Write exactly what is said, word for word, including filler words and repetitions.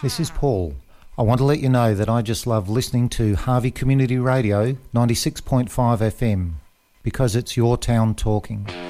This is Paul. I want to let you know that I just love listening to Harvey Community Radio ninety-six point five F M because it's your town talking.